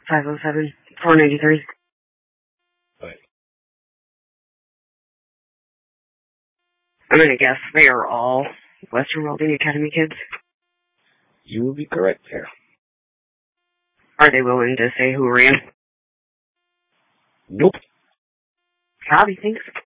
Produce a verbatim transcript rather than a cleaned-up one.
five oh seven, four ninety-three. Right. I'm gonna guess they are all Western Welding Academy kids. You will be correct there. Are they willing to say who ran? Nope. Robbie thinks.